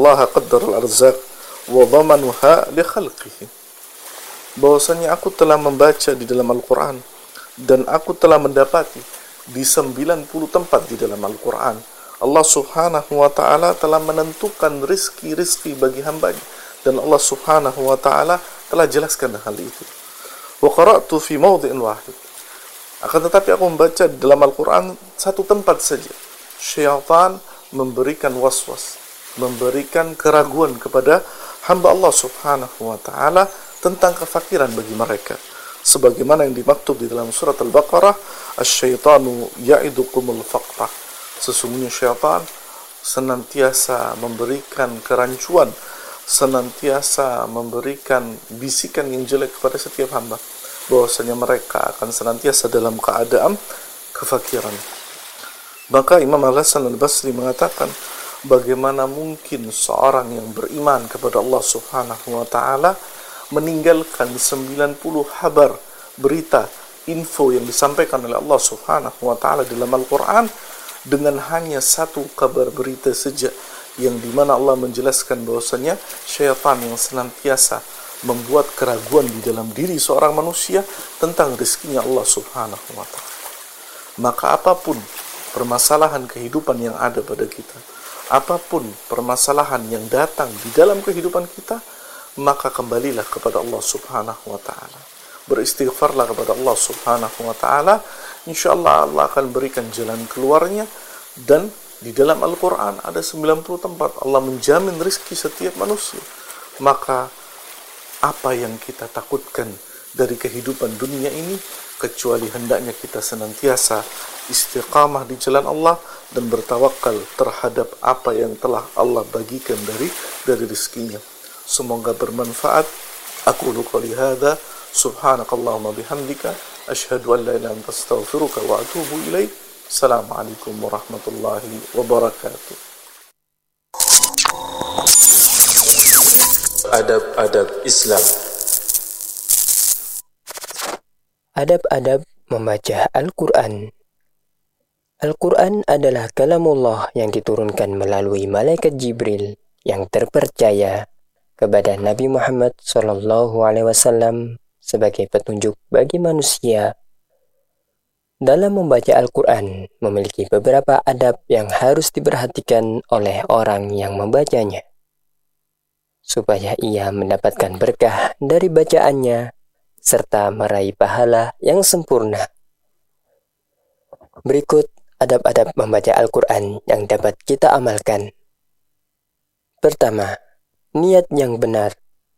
Allah qaddar al-arzaq wa dhamanuha li khalqihi. Bahwasanya aku telah membaca di dalam Al-Quran dan aku telah mendapati di 90 tempat di dalam Al-Quran Allah subhanahu wa ta'ala telah menentukan rizki-rizki bagi hambanya, dan Allah subhanahu wa ta'ala telah jelaskan hal itu. Wa qara'tu fi mawdhi'in wahid. Akan tetapi aku membaca di dalam Al-Quran satu tempat saja, syaitan memberikan waswas, memberikan keraguan kepada hamba Allah subhanahu wa ta'ala tentang kefakiran bagi mereka, sebagaimana yang dimaktub di dalam surat Al-Baqarah, asy-syaitanu ya'idukumul faqra. Sesungguhnya syaitan senantiasa memberikan kerancuan, senantiasa memberikan bisikan yang jelek kepada setiap hamba, bahwasanya mereka akan senantiasa dalam keadaan kefakiran. Maka Imam Al-Hasan Al-Basri mengatakan, bagaimana mungkin seorang yang beriman kepada Allah subhanahu wa ta'ala meninggalkan 90 kabar, berita, info yang disampaikan oleh Allah subhanahu wa ta'ala dalam Al-Quran dengan hanya satu kabar berita saja, yang dimana Allah menjelaskan bahwasanya syaitan yang senantiasa membuat keraguan di dalam diri seorang manusia tentang rezekinya Allah subhanahu wa ta'ala. Maka apapun permasalahan kehidupan yang ada pada kita, apapun permasalahan yang datang di dalam kehidupan kita, maka kembalilah kepada Allah subhanahu wa ta'ala, beristighfarlah kepada Allah subhanahu wa ta'ala. InsyaAllah Allah akan berikan jalan keluarnya. Dan di dalam Al-Quran ada 90 tempat Allah menjamin rizki setiap manusia. Maka apa yang kita takutkan dari kehidupan dunia ini, kecuali hendaknya kita senantiasa istiqamah di jalan Allah dan bertawakal terhadap apa yang telah Allah bagikan dari rizkinya. Semoga bermanfaat. Aku qouli hadza, subhanakallahumma bihamdika, asyhadu an la ilaha illa anta, astaghfiruka wa atubu ilaik. Assalamualaikum warahmatullahi wabarakatuh. Adab-adab Islam. Adab-adab membaca Al-Quran. Al-Quran adalah kalamullah yang diturunkan melalui malaikat Jibril yang terpercaya kepada Nabi Muhammad SAW sebagai petunjuk bagi manusia. Dalam membaca Al-Quran memiliki beberapa adab yang harus diperhatikan oleh orang yang membacanya, supaya ia mendapatkan berkah dari bacaannya serta meraih pahala yang sempurna. Berikut adab-adab membaca Al-Quran yang dapat kita amalkan. Pertama, niat yang benar,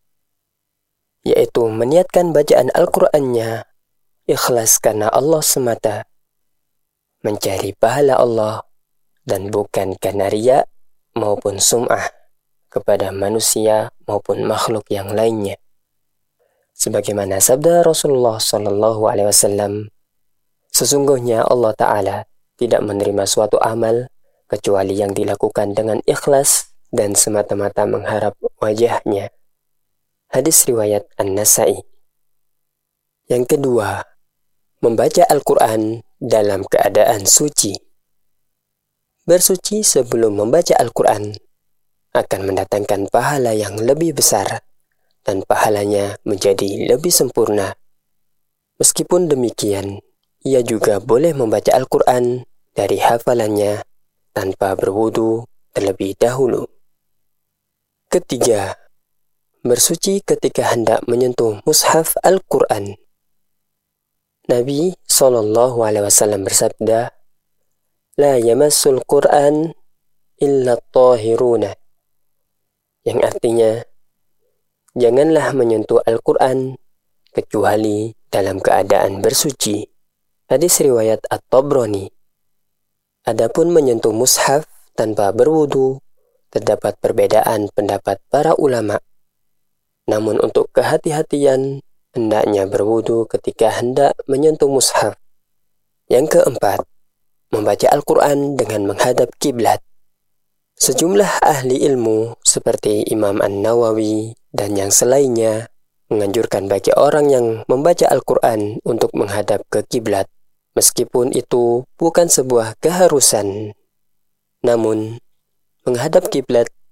yaitu meniatkan bacaan Al-Qurannya ikhlas karena Allah semata, mencari pahala Allah dan bukan karena riya maupun sum'ah kepada manusia maupun makhluk yang lainnya. Sebagaimana sabda Rasulullah SAW, sesungguhnya Allah Ta'ala tidak menerima suatu amal kecuali yang dilakukan dengan ikhlas dan semata-mata mengharap wajahnya. Hadis riwayat An-Nasa'i. Yang kedua, membaca Al-Quran dalam keadaan suci. Bersuci sebelum membaca Al-Quran akan mendatangkan pahala yang lebih besar dan pahalanya menjadi lebih sempurna. Meskipun demikian, ia juga boleh membaca Al-Quran dari hafalannya tanpa berwudu terlebih dahulu. Ketiga, bersuci ketika hendak menyentuh mushaf Al-Quran. Nabi SAW bersabda, "La yamassul Qur'an illa at-tahiruna," yang artinya, janganlah menyentuh Al-Quran kecuali dalam keadaan bersuci. Hadis riwayat At-Tabrani. Adapun menyentuh mushaf tanpa berwudu, terdapat perbedaan pendapat para ulama. Namun untuk kehati-hatian, hendaknya berwudu ketika hendak menyentuh mushaf. Yang keempat, membaca Al-Quran dengan menghadap kiblat. Sejumlah ahli ilmu seperti Imam An-Nawawi dan yang selainnya menganjurkan bagi orang yang membaca Al-Quran untuk menghadap ke kiblat, meskipun itu bukan sebuah keharusan. Namun, menghadap kiblat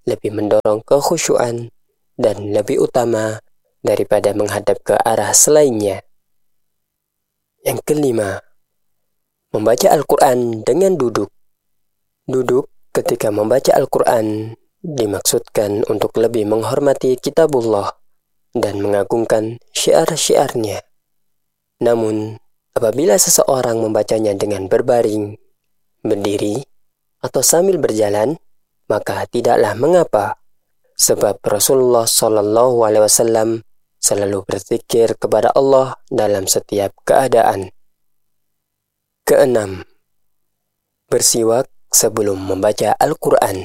lebih mendorong kekhusyuan dan lebih utama daripada menghadap ke arah selainnya. Yang kelima, membaca Al-Quran dengan duduk. Duduk ketika membaca Al-Quran dimaksudkan untuk lebih menghormati kitabullah dan mengagungkan syiar-syiarnya. Namun, apabila seseorang membacanya dengan berbaring, berdiri, atau sambil berjalan, maka tidaklah mengapa, sebab Rasulullah SAW selalu berzikir kepada Allah dalam setiap keadaan. Keenam, bersiwak sebelum membaca Al-Quran.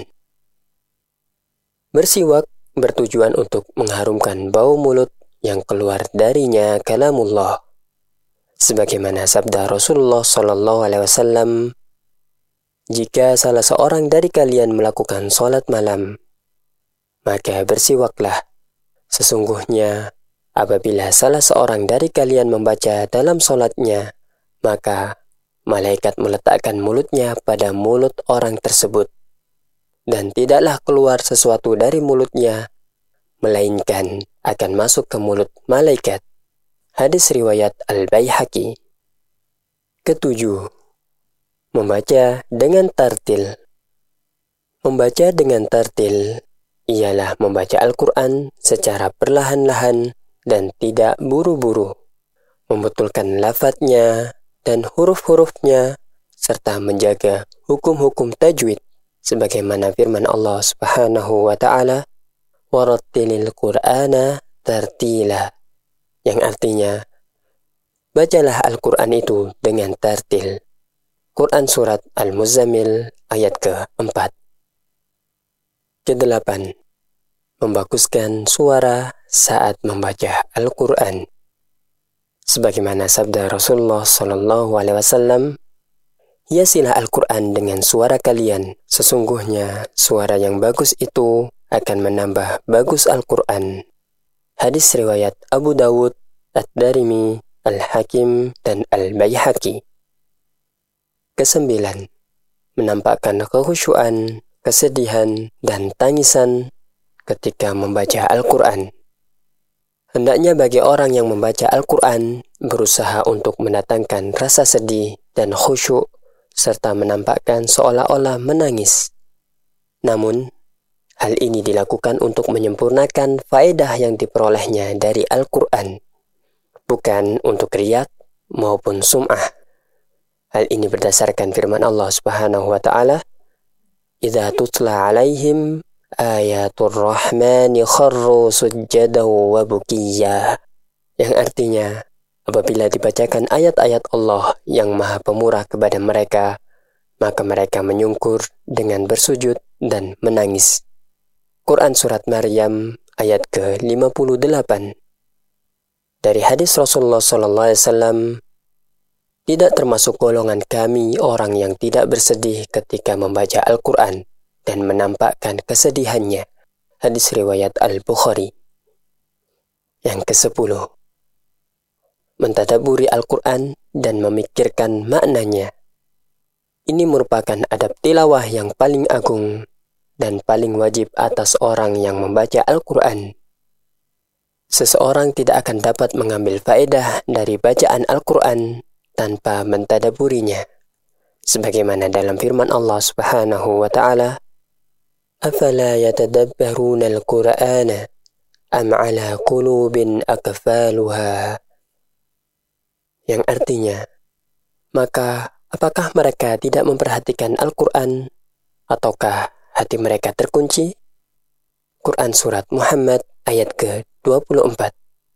Bersiwak bertujuan untuk mengharumkan bau mulut yang keluar darinya kalamullah. Sebagaimana sabda Rasulullah SAW, jika salah seorang dari kalian melakukan sholat malam, maka bersiwaklah. Sesungguhnya, apabila salah seorang dari kalian membaca dalam sholatnya, maka malaikat meletakkan mulutnya pada mulut orang tersebut, dan tidaklah keluar sesuatu dari mulutnya, melainkan akan masuk ke mulut malaikat. Hadis riwayat Al-Baihaqi. Ketujuh, membaca dengan tartil. Membaca dengan tartil ialah membaca Al-Quran secara perlahan-lahan dan tidak buru-buru, membetulkan lafadznya dan huruf-hurufnya, serta menjaga hukum-hukum tajwid, sebagaimana firman Allah Subhanahu wa Ta'ala, "Warattilil Qur'ana tartila," yang artinya, bacalah Al-Quran itu dengan tartil. Quran Surat Al-Muzammil ayat ke-4. Kedelapan, membaguskan suara saat membaca Al-Quran. Sebagaimana sabda Rasulullah SAW, hiasilah Al-Quran dengan suara kalian. Sesungguhnya suara yang bagus itu akan menambah bagus Al-Quran. Hadis riwayat Abu Dawud, Ad-Darimi, Al-Hakim, dan Al-Baihaqi. Kesembilan, menampakkan kekhusyuan, kesedihan, dan tangisan ketika membaca Al-Quran. Hendaknya bagi orang yang membaca Al-Quran berusaha untuk mendatangkan rasa sedih dan khusyuk, serta menampakkan seolah-olah menangis. Namun, hal ini dilakukan untuk menyempurnakan faedah yang diperolehnya dari Al-Quran, bukan untuk riyak maupun sum'ah. Hal ini berdasarkan firman Allah Subhanahu wa Ta'ala, "Idza tutla 'alaihim ayatul rahmani kharru sujjadan wa bukiyya," yang artinya, apabila dibacakan ayat-ayat Allah yang Maha Pemurah kepada mereka, maka mereka menyungkur dengan bersujud dan menangis. Quran Surat Maryam ayat ke-58. Dari hadis Rasulullah SAW, tidak termasuk golongan kami orang yang tidak bersedih ketika membaca Al-Quran dan menampakkan kesedihannya. Hadis riwayat Al-Bukhari. Yang ke-10, mentadaburi Al-Quran dan memikirkan maknanya. Ini merupakan adab tilawah yang paling agung dan paling wajib atas orang yang membaca Al-Quran. Seseorang tidak akan dapat mengambil faedah dari bacaan Al-Quran tanpa mentadaburinya. Sebagaimana dalam firman Allah Subhanahu wa Ta'ala, "Afala yatadabbaruna al-Qur'ana am 'ala qulubin akfaluha," yang artinya, maka apakah mereka tidak memperhatikan Al-Quran, ataukah hati mereka terkunci? Quran Surat Muhammad ayat ke-24.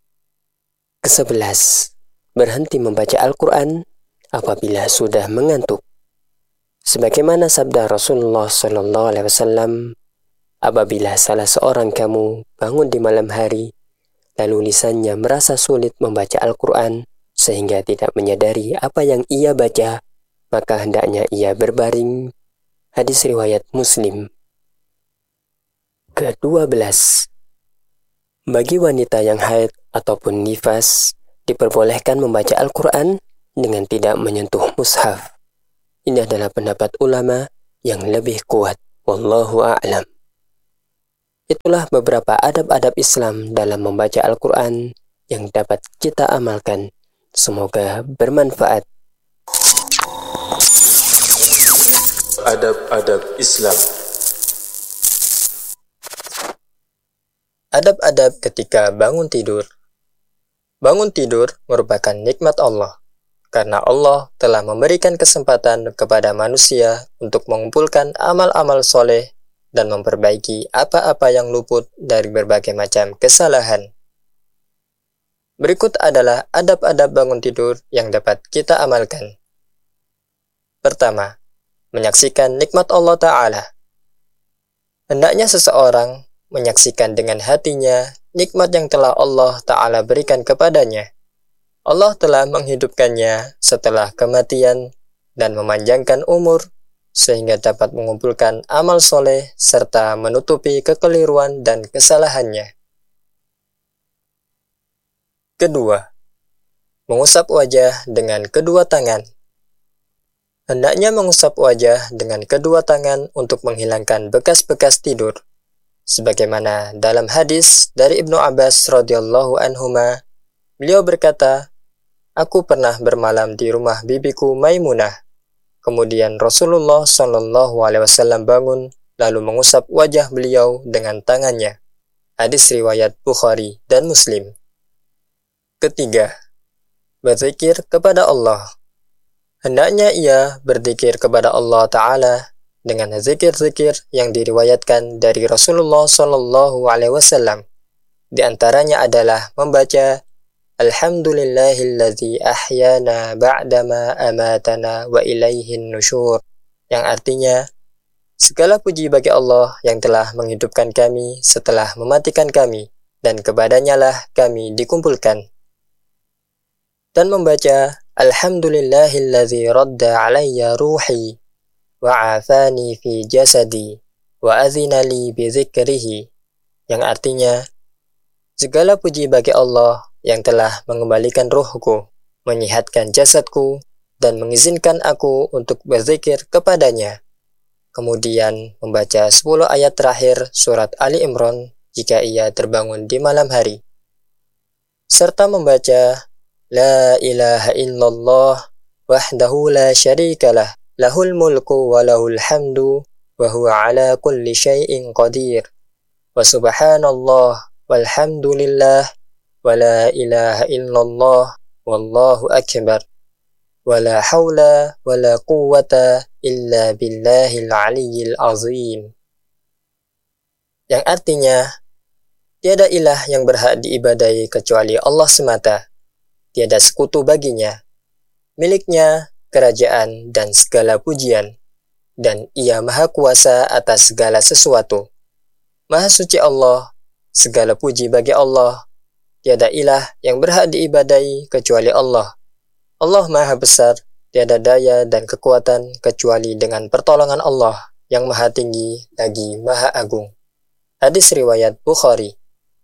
Ke-11, berhenti membaca Al-Quran apabila sudah mengantuk. Sebagaimana sabda Rasulullah SAW, apabila salah seorang kamu bangun di malam hari, lalu lisannya merasa sulit membaca Al-Quran sehingga tidak menyadari apa yang ia baca, maka hendaknya ia berbaring. Hadis riwayat Muslim. Ke-12, bagi wanita yang haid ataupun nifas, diperbolehkan membaca Al-Quran dengan tidak menyentuh mushaf. Ini adalah pendapat ulama yang lebih kuat. Wallahu a'lam. Itulah beberapa adab-adab Islam dalam membaca Al-Quran yang dapat kita amalkan. Semoga bermanfaat. Adab-adab Islam. Adab-adab ketika bangun tidur. Bangun tidur merupakan nikmat Allah, karena Allah telah memberikan kesempatan kepada manusia untuk mengumpulkan amal-amal soleh dan memperbaiki apa-apa yang luput dari berbagai macam kesalahan. Berikut adalah adab-adab bangun tidur yang dapat kita amalkan. Pertama, menyaksikan nikmat Allah Ta'ala. Hendaknya seseorang menyaksikan dengan hatinya nikmat yang telah Allah Ta'ala berikan kepadanya. Allah telah menghidupkannya setelah kematian dan memanjangkan umur, sehingga dapat mengumpulkan amal soleh serta menutupi kekeliruan dan kesalahannya. Kedua, mengusap wajah dengan kedua tangan. Hendaknya mengusap wajah dengan kedua tangan untuk menghilangkan bekas-bekas tidur. Sebagaimana dalam hadis dari Ibnu Abbas radhiyallahu anhuma, beliau berkata, "Aku pernah bermalam di rumah bibiku Maimunah. Kemudian Rasulullah Shallallahu Alaihi Wasallam bangun lalu mengusap wajah beliau dengan tangannya." Hadis riwayat Bukhari dan Muslim. Ketiga, berzikir kepada Allah. Hendaknya ia berzikir kepada Allah Ta'ala dengan zikir-zikir yang diriwayatkan dari Rasulullah Shallallahu Alaihi Wasallam. Di antaranya adalah membaca Alhamdulillahilladzi ahyana ba'dama amatana wa ilaihin nusyur, yang artinya, segala puji bagi Allah yang telah menghidupkan kami setelah mematikan kami, dan kepadanya lah kami dikumpulkan. Dan membaca Alhamdulillahilladzi radda alayya ruhi wa afani fi jasadi wa azina li bi dzikrihi, yang artinya, segala puji bagi Allah yang telah mengembalikan ruhku, menyehatkan jasadku, dan mengizinkan aku untuk berzikir kepadanya. Kemudian membaca 10 ayat terakhir surat Ali Imran jika ia terbangun di malam hari. Serta membaca La ilaha illallah wahdahu la syarikalah lahul mulku wa lahul hamdu wa huwa ala kulli syai'in qadir wa subhanallah walhamdulillah wa la ilaha illallah wallahu akbar wa la hawla wa la quwwata illa billahil aliyyil azim, yang artinya, tiada ilah yang berhak diibadahi kecuali Allah semata. Tiada sekutu baginya, miliknya kerajaan dan segala pujian, dan ia maha kuasa atas segala sesuatu. Maha suci Allah, segala puji bagi Allah, tiada ilah yang berhak diibadahi kecuali Allah. Allah maha besar, tiada daya dan kekuatan kecuali dengan pertolongan Allah yang maha tinggi lagi maha agung. Hadis riwayat Bukhari.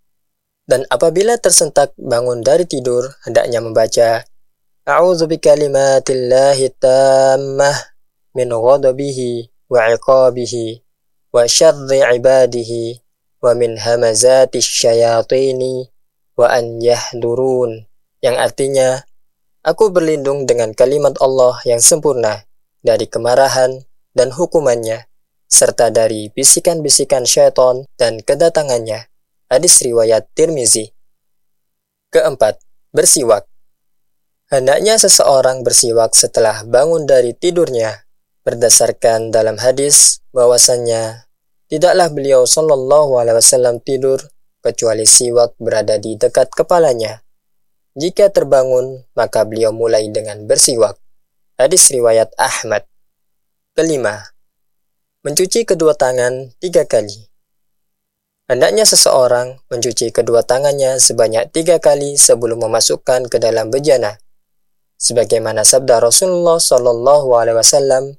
Dan apabila tersentak bangun dari tidur, hendaknya membaca A'udzu bikalimatillahi tammah min ghadabihi wa iqabihi wa syarri ibadihi wa min hamazati syayatini wa an yahdurun, yang artinya, aku berlindung dengan kalimat Allah yang sempurna dari kemarahan dan hukumannya, serta dari bisikan-bisikan syaitan dan kedatangannya. Hadis riwayat Tirmizi. Keempat, bersiwak. Hendaknya seseorang bersiwak setelah bangun dari tidurnya, berdasarkan dalam hadis bahwasannya tidaklah beliau Shallallahu Alaihi Wasallam tidur kecuali siwak berada di dekat kepalanya. Jika terbangun, maka beliau mulai dengan bersiwak. Hadis riwayat Ahmad. Kelima, mencuci kedua tangan 3 kali. Hendaknya seseorang mencuci kedua tangannya sebanyak 3 kali sebelum memasukkan ke dalam bejana. Sebagaimana sabda Rasulullah Shallallahu Alaihi Wasallam,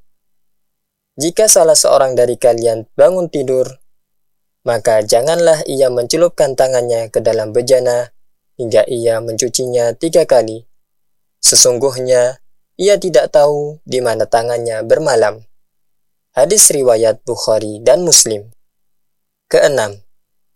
jika salah seorang dari kalian bangun tidur, maka janganlah ia mencelupkan tangannya ke dalam bejana hingga ia mencucinya 3 kali. Sesungguhnya ia tidak tahu di mana tangannya bermalam. Hadis riwayat Bukhari dan Muslim. Keenam,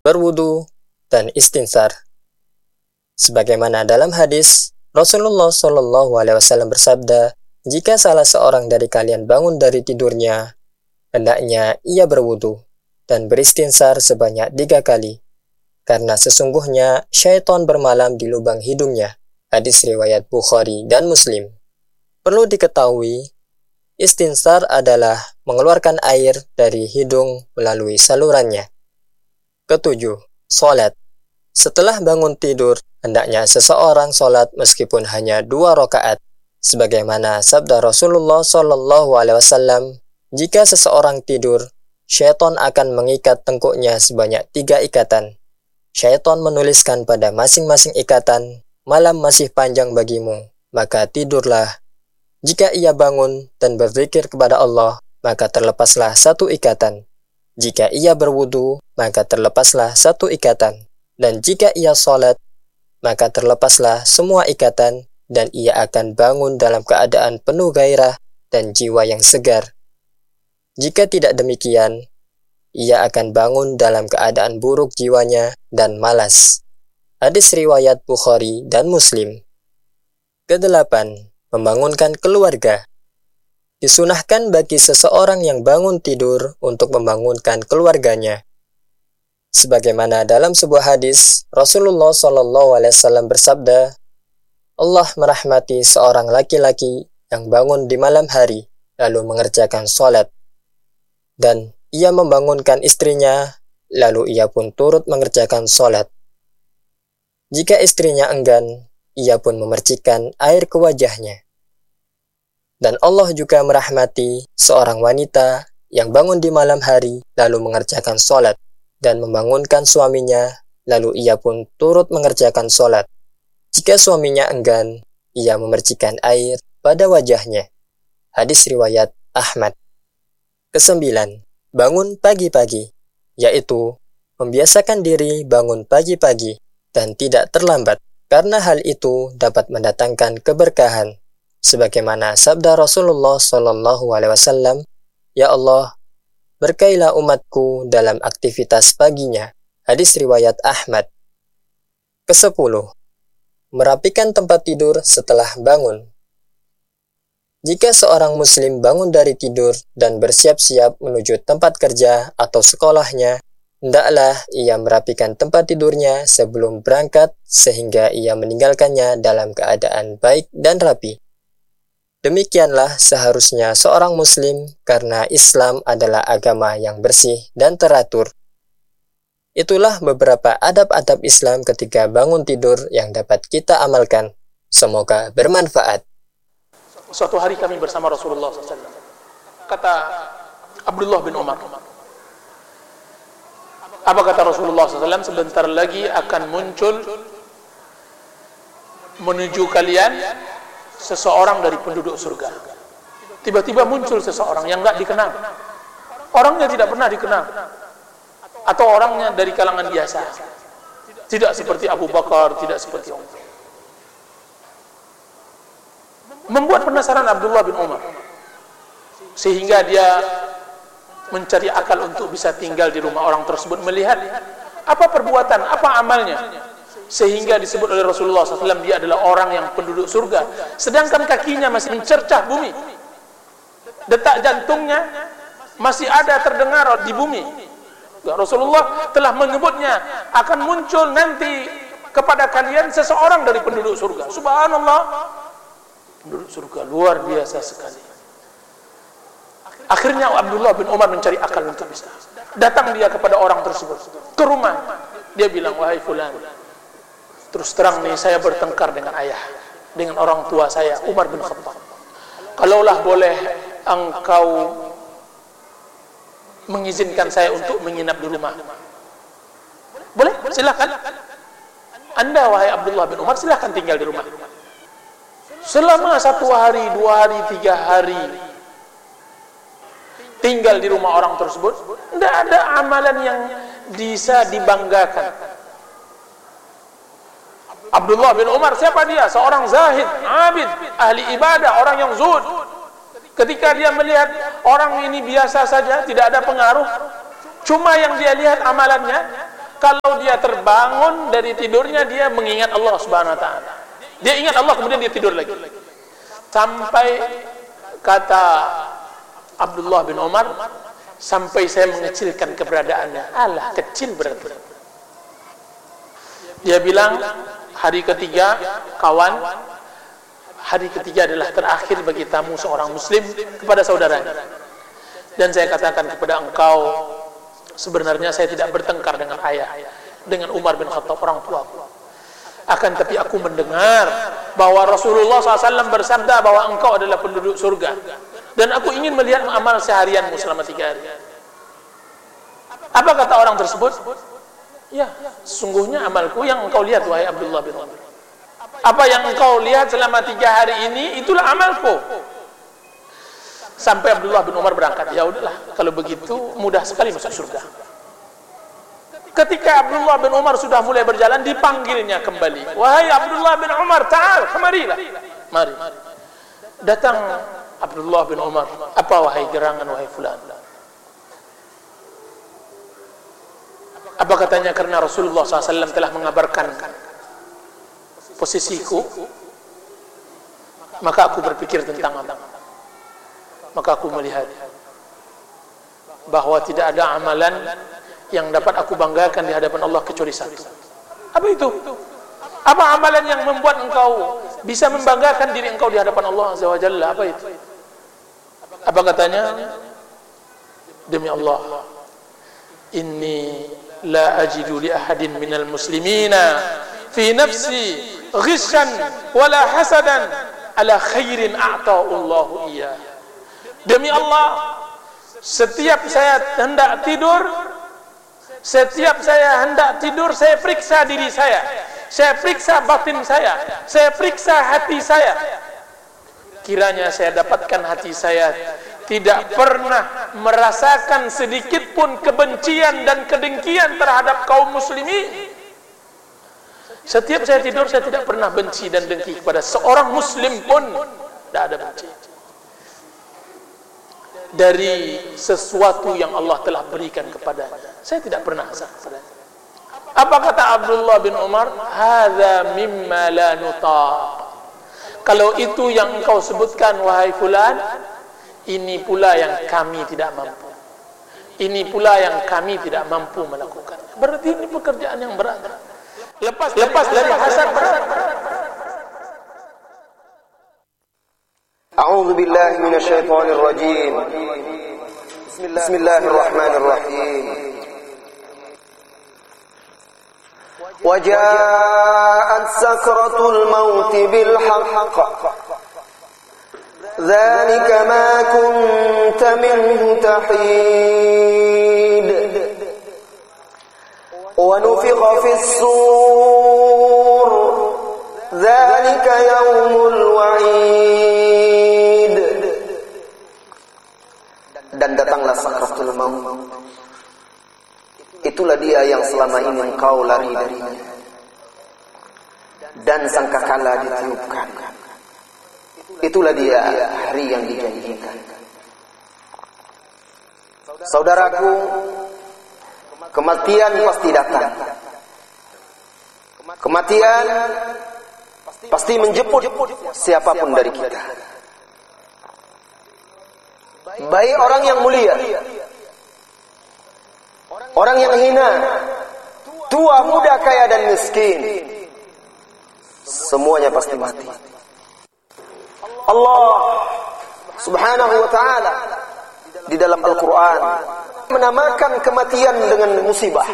berwudu, dan istinsar. Sebagaimana dalam hadis, Rasulullah Shallallahu Alaihi Wasallam bersabda, jika salah seorang dari kalian bangun dari tidurnya, hendaknya ia berwudu dan beristinsar sebanyak 3 kali, karena sesungguhnya syaitan bermalam di lubang hidungnya. Hadis riwayat Bukhari dan Muslim. Perlu diketahui, istinsar adalah mengeluarkan air dari hidung melalui salurannya. Ketujuh, sholat. Setelah bangun tidur, hendaknya seseorang sholat meskipun hanya 2 rakaat, sebagaimana sabda Rasulullah Shallallahu Alaihi Wasallam, jika seseorang tidur, syaitan akan mengikat tengkuknya sebanyak 3 ikatan. Syaitan menuliskan pada masing-masing ikatan, malam masih panjang bagimu, maka tidurlah. Jika ia bangun dan berzikir kepada Allah, maka terlepaslah 1 ikatan. Jika ia berwudu, maka terlepaslah 1 ikatan. Dan jika ia sholat, maka terlepaslah semua ikatan, dan ia akan bangun dalam keadaan penuh gairah dan jiwa yang segar. Jika tidak demikian, ia akan bangun dalam keadaan buruk jiwanya dan malas. Hadis riwayat Bukhari dan Muslim. Kedelapan, membangunkan keluarga. Disunahkan bagi seseorang yang bangun tidur untuk membangunkan keluarganya. Sebagaimana dalam sebuah hadis, Rasulullah Shallallahu Alaihi Wasallam bersabda, Allah merahmati seorang laki-laki yang bangun di malam hari lalu mengerjakan sholat, dan ia membangunkan istrinya, lalu ia pun turut mengerjakan sholat. Jika istrinya enggan, ia pun memercikkan air ke wajahnya. Dan Allah juga merahmati seorang wanita yang bangun di malam hari lalu mengerjakan sholat, dan membangunkan suaminya, lalu ia pun turut mengerjakan sholat. Jika suaminya enggan, ia memercikkan air pada wajahnya. Hadis riwayat Ahmad. Kesembilan, bangun pagi-pagi, yaitu membiasakan diri bangun pagi-pagi dan tidak terlambat, karena hal itu dapat mendatangkan keberkahan. Sebagaimana sabda Rasulullah Shallallahu Alaihi Wasallam, Ya Allah, berkailah umatku dalam aktivitas paginya. Hadis riwayat Ahmad. Kesepuluh, merapikan tempat tidur setelah bangun. Jika seorang muslim bangun dari tidur dan bersiap-siap menuju tempat kerja atau sekolahnya, hendaklah ia merapikan tempat tidurnya sebelum berangkat sehingga ia meninggalkannya dalam keadaan baik dan rapi. Demikianlah seharusnya seorang muslim, karena Islam adalah agama yang bersih dan teratur. Itulah beberapa adab-adab Islam ketika bangun tidur yang dapat kita amalkan. Semoga bermanfaat. Suatu hari kami bersama Rasulullah SAW. Kata Abdullah bin Umar, apa kata Rasulullah SAW? Sebentar lagi akan muncul menuju kalian seseorang dari penduduk surga. Tiba-tiba muncul seseorang yang enggak dikenal. Orangnya tidak pernah dikenal. Atau orangnya dari kalangan biasa. Tidak seperti Abu Bakar, tidak seperti Umar. Membuat penasaran Abdullah bin Umar, sehingga dia mencari akal untuk bisa tinggal di rumah orang tersebut, melihat apa perbuatan, apa amalnya, sehingga disebut oleh Rasulullah SAW dia adalah orang yang penduduk surga, sedangkan kakinya masih mencercah bumi, detak jantungnya masih ada terdengar di bumi. Rasulullah telah menyebutnya akan muncul nanti kepada kalian seseorang dari penduduk surga. Subhanallah, penduduk surga luar biasa sekali. Akhirnya Abdullah bin Umar mencari akal untuk bisa. Datang dia kepada orang tersebut ke rumah. Dia bilang, wahai fulan, terus terang nih saya bertengkar dengan ayah, dengan orang tua saya, Umar bin Khattab. Kalaulah boleh engkau mengizinkan saya untuk menginap di rumah, boleh? Silakan. Anda wahai Abdullah bin Umar, silakan tinggal di rumah. Selama 1 hari, 2 hari, 3 hari tinggal di rumah orang tersebut, tidak ada amalan yang bisa dibanggakan. Abdullah bin Umar, siapa dia? Seorang zahid, abid, ahli ibadah, orang yang zuhud. Ketika dia melihat orang ini biasa saja, tidak ada pengaruh, cuma yang dia lihat amalannya, kalau dia terbangun dari tidurnya, dia mengingat Allah Subhanahu wa taala. Dia ingat Allah, kemudian dia tidur lagi. Sampai kata Abdullah bin Umar, sampai saya mengecilkan keberadaannya. Alah, kecil berarti. Dia bilang, hari ketiga, kawan, hari ketiga adalah terakhir bagi tamu seorang muslim kepada saudaranya. Dan saya katakan kepada engkau, sebenarnya saya tidak bertengkar dengan ayah, dengan Umar bin Khattab, orang tuaku. Akan tapi aku mendengar bahwa Rasulullah SAW bersabda bahwa engkau adalah penduduk surga. Dan aku ingin melihat amal seharianmu selama 3 hari. Apa kata orang tersebut? Ya, sesungguhnya amalku yang engkau lihat, wahai Abdullah bin Umar. Apa yang engkau lihat selama 3 hari ini, itulah amalku. Sampai Abdullah bin Umar berangkat. Ya udahlah, kalau begitu mudah sekali masuk surga. Ketika Abdullah bin Umar sudah mulai berjalan, dipanggilnya kembali. Wahai Abdullah bin Umar, ta'al, kemarilah. Mari. Datang Abdullah bin Umar. Apa wahai gerangan, wahai fulan? Apa katanya? Karena Rasulullah SAW telah mengabarkan posisiku, maka aku berpikir tentang apa? Maka aku melihat bahwa tidak ada amalan yang dapat aku banggakan di hadapan Allah kecuali satu. Apa itu? Apa amalan yang membuat engkau bisa membanggakan diri engkau di hadapan Allah Azza wa Jalla? Apa itu? Apa katanya? Demi Allah, inni la ajidu li ahadin minal muslimina fi nafsi ghishan wala hasadan ala khairin a'ta'u Allahu iyyah. Demi Allah, setiap saya hendak tidur, saya periksa diri saya periksa batin saya periksa hati saya. Kiranya saya dapatkan hati saya tidak pernah merasakan sedikit pun kebencian dan kedengkian terhadap kaum muslimin. Setiap saya tidur, saya tidak pernah benci dan dengki kepada seorang muslim pun. Tidak ada benci dari sesuatu yang Allah telah berikan kepadanya. Saya tidak pernah hasad kepadanya. Apa kata Abdullah bin Umar? Hadza mimma la nutaq. Kalau itu yang engkau sebutkan, wahai fulan, ini pula yang kami tidak mampu. Ini pula yang kami tidak mampu melakukan. Berarti ini pekerjaan yang berat. Lepas dari hasad berat. A'udzu billahi minasy syaithanir rajim. Bismillahirrahmanirrahim. Waja'at sakratul maut bil haqq. Dzalika ma kunta minhu tahid. Wa nufikha fis sur. Dzalika yaumul wa'id. Dan datanglah sakratul maut. Itulah dia yang selama ini engkau lari darinya. Dan sangkakala ditiupkan. Itulah dia hari yang dijanjikan. Saudaraku, kematian pasti datang. Kematian pasti menjemput siapapun dari kita. Baik orang yang mulia, orang yang hina, tua, muda, kaya dan miskin, semuanya pasti mati. Allah Subhanahu wa ta'ala di dalam Al-Quran menamakan kematian dengan musibah.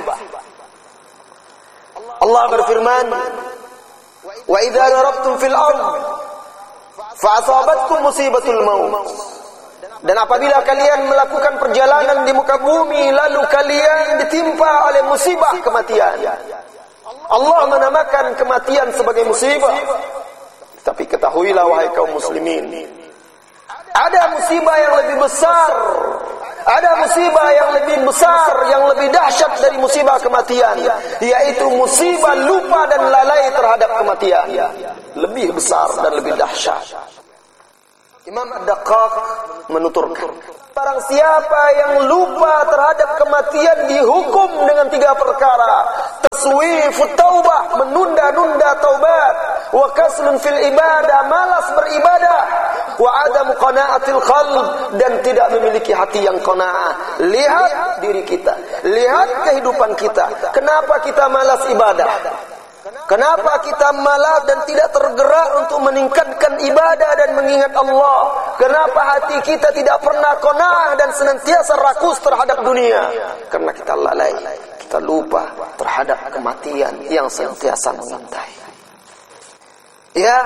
Allah berfirman, wa idza darabtum fil ard fa asabatkum musibatul maut. Dan apabila kalian melakukan perjalanan di muka bumi lalu kalian ditimpa oleh musibah kematian. Allah menamakan kematian sebagai musibah. Tapi ketahuilah wahai kaum muslimin, ada musibah yang lebih besar. Ada musibah yang lebih besar, yang lebih dahsyat dari musibah kematian, yaitu musibah lupa dan lalai terhadap kematian. Lebih besar dan lebih dahsyat. Imam Ad-Daqqaq menuturkan, Barang siapa yang lupa terhadap kematian dihukum dengan 3 perkara. Taswifut taubah, menunda-nunda taubat. Wa kaslun fil ibadah, malas beribadah. Wa adamu qana'atil qalb, dan tidak memiliki hati yang qanaah. Lihat diri kita, lihat kehidupan kita. Kenapa kita malas ibadah? Kenapa kita malas dan tidak tergerak untuk meningkatkan ibadah dan mengingat Allah? Kenapa hati kita tidak pernah qanaah dan senantiasa rakus terhadap dunia? Karena kita lalai, kita lupa terhadap kematian yang senantiasa mengintai. Ya,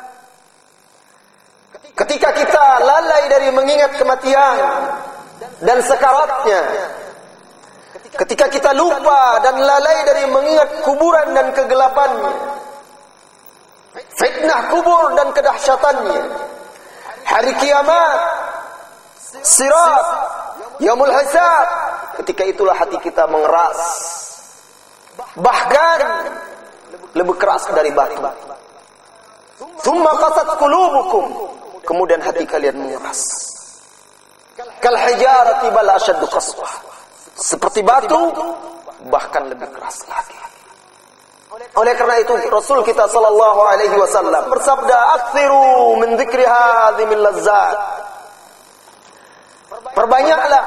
ketika kita lalai dari mengingat kematian dan sekaratnya, ketika kita lupa dan lalai dari mengingat kuburan dan kegelapannya, fitnah kubur dan kedahsyatannya, hari kiamat, sirat, yaumul hisab, ketika itulah hati kita mengeras, bahkan lebih keras dari batu. Tsumma qasat qulubukum, kemudian hati kalian mengeras. Kal hijarati bal ashaddu qaswah, seperti batu, bahkan lebih keras lagi. Oleh karena itu Rasul kita sallallahu alaihi wasallam bersabda, "Aktsiru min dzikri hadhimil lazzat." Perbanyaklah,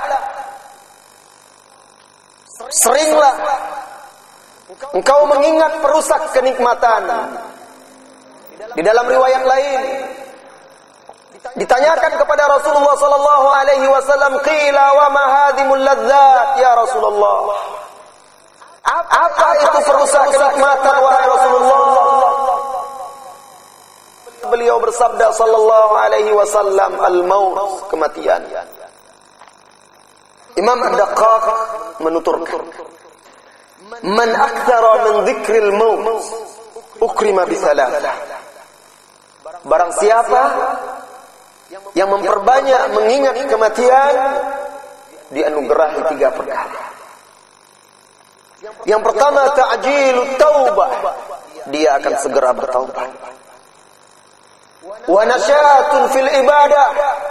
seringlah engkau mengingat perusak kenikmatan. Di dalam riwayat lain ditanyakan kepada Rasulullah sallallahu alaihi wasallam, "Qila wa ma hadhimul ladzat ya Rasulullah?" Apa itu perusak kenikmatan wahai Rasulullah? Beliau bersabda sallallahu alaihi wasallam, "Al-maut," kematian. Imam Ad-Daqqaq menuturkan, "Man aktsara min dzikril maut ukrima bi thalathah." Barang siapa yang memperbanyak mengingat kematian, dianugerahi 3 perkara. Yang pertama, ta'jilut taubah, dia akan segera bertaubat. Wa nasyatun fil ibadah,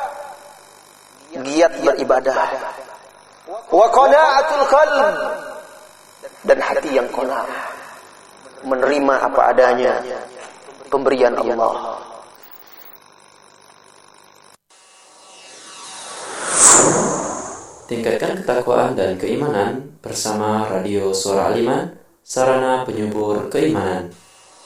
giat beribadah. Wa qana'atul qalb, dan hati yang qanaah, menerima apa adanya pemberian Allah. Tingkatkan ketakwaan dan keimanan bersama Radio Suara Aliman, sarana penyubur keimanan.